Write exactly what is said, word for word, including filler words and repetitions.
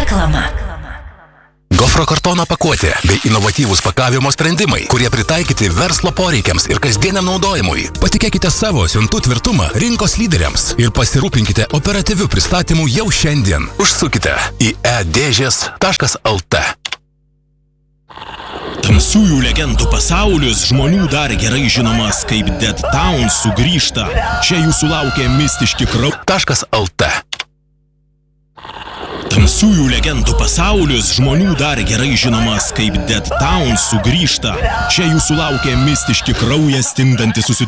Reklama. Gofro kartono pakuotė bei inovatyvūs pakavimo sprendimai, kurie pritaikyti verslo poreikiams ir kasdieniam naudojimui. Patikėkite savo siuntų tvirtumą rinkos lyderiams ir pasirūpinkite operatyvių pristatymų jau šiandien. Užsukite į e dėžės taškas lt. Tamsiųjų legendų pasaulis žmonių dar gerai žinomas kaip Dead Town sugrįžta. Čia jūsų laukia mistiški krau... Taškas lt. Tamsiųjų legendų pasaulis žmonių dar gerai žinomas kaip Dead Town sugrįžta. Čia jūsų laukia mistiški kraują stingdantys susidūrimai.